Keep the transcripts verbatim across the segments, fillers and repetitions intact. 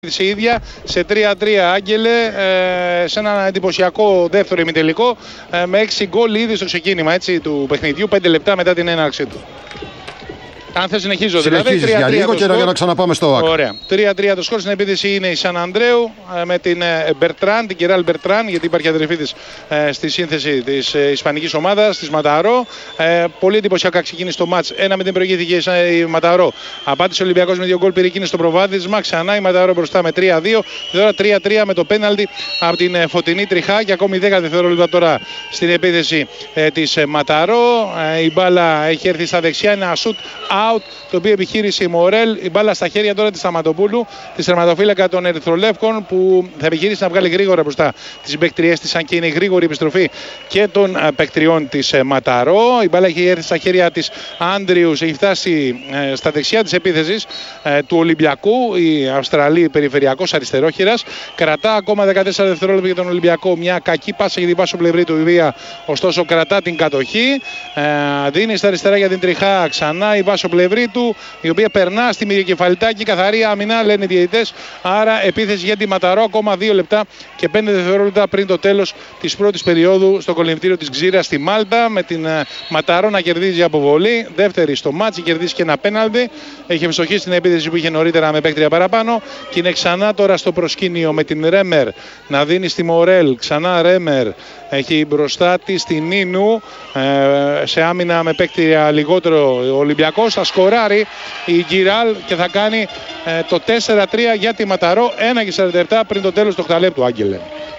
Η ίδια σε τρία τρία, Άγγελε, ε, σε ένα εντυπωσιακό δεύτερο ημιτελικό ε, με έξι γκολ ήδη στο ξεκίνημα έτσι, του παιχνιδιού, πέντε λεπτά μετά την έναρξή του. Αν θες συνεχίζω δηλαδή. Για λίγο και να ξαναπάμε στο ΟΑΚ. Ωραία. τρία τρία το σκορ. Στην επίθεση είναι η Σαν Ανδρέου με την Μπερτράν, την Κεράλ Μπερτράν, γιατί υπάρχει αδερφή της ε, στη σύνθεση της ε, ισπανικής ομάδας, της Ματαρό. Ε, πολύ εντυπωσιακά ξεκίνησε το μάτς. Ένα με την προηγήθηκε η Ματαρό. Απάντησε ο Ολυμπιακός με δύο γκολ, πήρε στο προβάδισμα. Ξανά η Ματαρό μπροστά με τρία δύο. Τώρα τρία τρία με το πέναλτι από την ε, Φωτεινή Τριχά και ακόμη δέκα δευτερόλεπτα τώρα στην επίθεση ε, της ε, Ματαρό. Ε, η μπάλα έχει έρθει στα δεξιά. Ένα shoot out, το οποίο επιχείρησε η Μορέλ. Η μπάλα στα χέρια τώρα της Σταματοπούλου, της τερματοφύλακα των Ερυθρολεύκων, που θα επιχειρήσει να βγάλει γρήγορα μπροστά τις μπαικτριές της, αν και είναι η γρήγορη επιστροφή και των παικτριών της Ματαρό. Η μπάλα έχει έρθει στα χέρια της Άντριους, έχει φτάσει ε, στα δεξιά της επίθεσης ε, του Ολυμπιακού. Η Αυστραλή περιφερειακός αριστερόχειρας κρατά ακόμα δεκατέσσερα δευτερόλεπτα για τον Ολυμπιακό. Μια κακή πάσα για την Βάσο Πλευρή του, η βία ωστόσο κρατά την κατοχή. Ε, δίνει στα αριστερά για την Τριχά ξανά η Βάσο Πλευρή του, η οποία περνά στη μυριοκεφαλιτάκη, καθαρή άμυνα λένε οι διαιτητές. Άρα επίθεση για τη Ματαρό, ακόμα δύο λεπτά και πέντε δευτερόλεπτα πριν το τέλος της πρώτης περίοδου στο κολυμβητήριο της Ξήρας στη Μάλτα, με την uh, Ματαρό να κερδίζει αποβολή. Δεύτερη στο μάτσι, κερδίσει και ένα πέναλτι. Έχει ευστοχίσει στην επίθεση που είχε νωρίτερα με παίκτρια παραπάνω και είναι ξανά τώρα στο προσκήνιο με την Ρέμερ να δίνει στη Μορέλ. Ξανά Ρέμερ έχει μπροστά τη την Νίνου ε, σε άμυνα με παίκτρια λιγότερο ο Ολυμπιακός. Θα σκοράρει η Γκυράλ και θα κάνει ε, το τέσσερα τρία για τη Ματαρό. ένα και σαράντα επτά πριν το τέλος του οκταλέπτου, Άγγελε.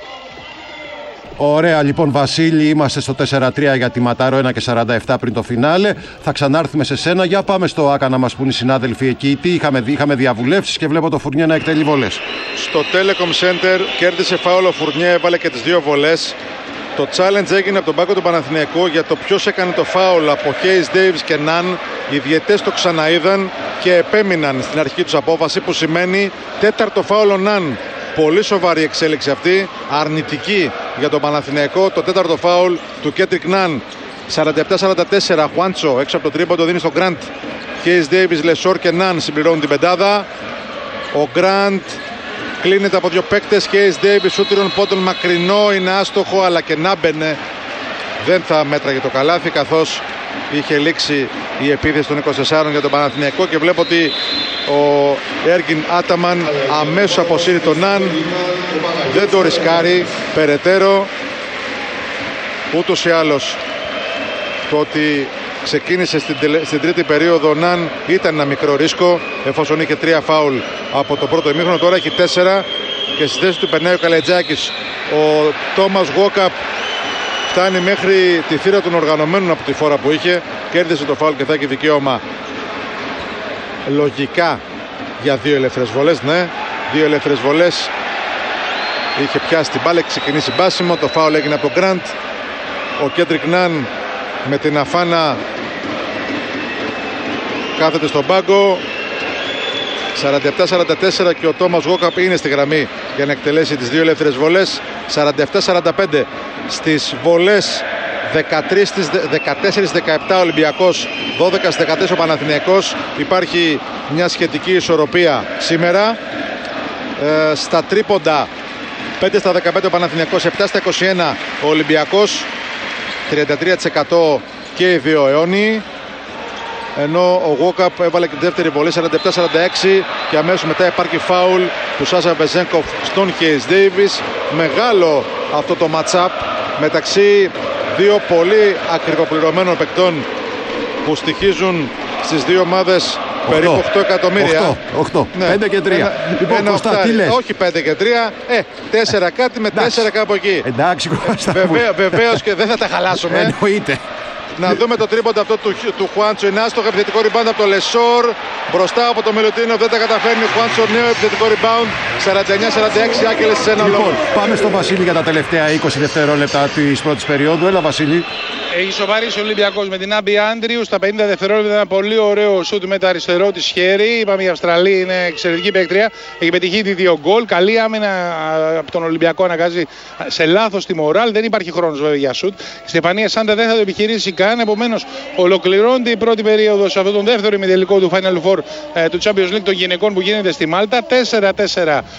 Ωραία, λοιπόν, Βασίλη, είμαστε στο τέσσερα τρία για τη Ματαρό, ένα και σαράντα επτά πριν το φινάλε. Θα ξανάρθουμε σε σένα. Για πάμε στο ΆΚΑ να μας πούν οι συνάδελφοι εκεί. Τι είχαμε, είχαμε διαβουλεύσεις και βλέπω το Φουρνιέ να εκτελεί βολές. Στο Telecom Center κέρδισε φάουλ ο Φουρνιέ, έβαλε και τις δύο βολές. Το challenge έγινε από τον πάγκο του Παναθηναϊκού για το ποιος έκανε το φάουλ από Hayes Davis και Ναν. Οι διαιτές το ξαναείδαν και επέμειναν στην αρχική τους απόφαση, που σημαίνει τέταρτο φάουλ ο Ναν. Πολύ σοβαρή εξέλιξη αυτή, αρνητική για τον Παναθηναϊκό. Το τέταρτο φάουλ του Κέντρικ Ναν. σαράντα επτά σαράντα τέσσερα, Χουάντσο έξω από το τρίποντο δίνει στον Γκραντ. Hayes Davis, Λεσόρ και Ναν συμπληρώνουν την πεντάδα. Ο Γκραντ κλείνεται από δύο παίκτες. Hayes Davis, σούτυρον πόντων μακρινό, είναι άστοχο, αλλά και να μπαινε δεν θα μέτραγε το καλάθι, καθώς είχε λήξει η επίθεση των είκοσι τεσσάρων για τον Παναθηναϊκό. Και βλέπω ότι ο Έργιν Άταμαν αμέσως αποσύρει τον Ναν, δεν το ρισκάρει περαιτέρω. Ούτως ή άλλως το ότι ξεκίνησε στην, τελε... στην τρίτη περίοδο ο Ναν ήταν ένα μικρό ρίσκο, εφόσον είχε τρία φάουλ από το πρώτο ημίχρονο. Τώρα έχει τέσσερα και στη θέση του περνάει ο Καλετζάκης. Ο Τόμας Γουόκαπ φτάνει μέχρι τη θύρα των οργανωμένων από τη φόρα που είχε. Κέρδισε το φάουλ και θα έχει δικαίωμα λογικά για δύο ελεύθερες βολές. Ναι, δύο ελεύθερες βολές. Είχε πιάσει την μπάλα, έχει ξεκινήσει μπάσιμο. Το φάουλ έγινε από τον Γκραντ. Ο Κέντρικ Ναν με την αφάνα κάθεται στον πάγκο. σαράντα επτά σαράντα τέσσερα και ο Τόμας Γουόκαπ είναι στη γραμμή για να εκτελέσει τις δύο ελεύθερες βολές. σαράντα επτά σαράντα πέντε στις βολές, δεκατέσσερα δεκαεπτά Ολυμπιακός, δώδεκα δεκατέσσερα ο Παναθηναϊκός. Υπάρχει μια σχετική ισορροπία σήμερα. Ε, στα τρίποντα πέντε στα δεκαπέντε ο Παναθηναϊκός, επτά στα είκοσι ένα ο Ολυμπιακός, τριάντα τρία τοις εκατό και οι δύο αιώνιοι. Ενώ ο Γουόκαπ έβαλε και τη δεύτερη βολή, σαράντα επτά σαράντα έξι, και αμέσως μετά υπάρχει φάουλ του Σάσα Βεζένκοφ στον Hayes Davis. Μεγάλο αυτό το match-up μεταξύ δύο πολύ ακριβοπληρωμένων παικτών που στοιχίζουν στις δύο ομάδες περίπου οκτώ εκατομμύρια. οκτώ, ναι, πέντε και τρία. Ένα, λοιπόν, ένα Κωστά, τι λες? Όχι πέντε και τρία, ε, τέσσερα κάτι με τέσσερα κάπου εκεί. Εντάξει, Κώστα. Βεβαίως, βεβαίως και δεν θα τα χαλάσουμε. Εννοείται. Να δούμε το τρίποντα αυτό του, του Χουάντσο. Είναι άστοχο, επιθετικό rebound από το Λεσόρ. Μπροστά από το Μιλουτίνο, δεν τα καταφέρνει. Ο Χουάντσο, νέο επιθετικό rebound. σαράντα εννιά σαράντα έξι, Άκελες σε ένα λόγο. Λοιπόν, πάμε στο Βασίλη για τα τελευταία είκοσι δευτερόλεπτα της πρώτης περίοδου. Έλα, Βασίλη. Έχει σοβαρήσει ο Ολυμπιακός με την Άμπι Άντριου. Στα πενήντα δευτερόλεπτα ένα πολύ ωραίο σούτ με το αριστερό της χέρι. Είπαμε η Αυστραλή είναι εξαιρετική παίκτρια. Έχει πετυχεί ήδη δύο γκολ. Καλή άμυνα από τον Ολυμπιακό, αναγκάζει σε λάθος τη Μοράλ. Δεν υπάρχει χρόνος βέβαια για σούτ. Η Στεφανία Σάντα δεν θα το επιχειρήσει καν. Επομένως, ολοκληρώνεται η πρώτη περίοδο σε αυτόν τον δεύτερο ημιτελικό του Final Four ε, του Champions League των γυναικών που γίνεται στη Μάλτα. τέσσερα τέσσερα